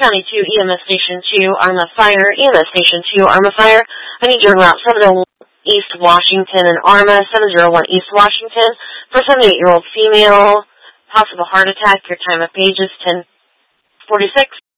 County 2, EMS Station 2, Arma Fire, EMS Station 2, Arma Fire. I need you on Route 701 East Washington and Arma, 701 East Washington, for a 78-year-old female, possible heart attack. Your time of page is 10:46.